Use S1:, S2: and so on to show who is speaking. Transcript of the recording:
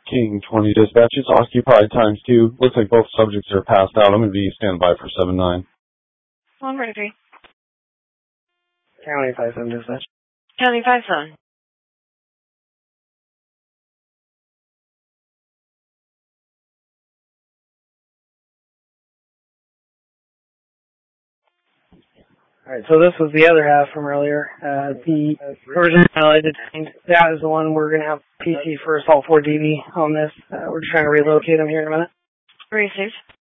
S1: King 20 dispatches, occupied times 2. Looks like both subjects are passed out. I'm going to be standby for 7-9.
S2: On ready.
S3: County 5-7 dispatch.
S2: County 5-7.
S3: Alright, so this was the other half from earlier. The version I detained, that is the one we're going to have PC for Assault 4 DB on this. We're just trying to relocate him here in a minute.
S2: Received.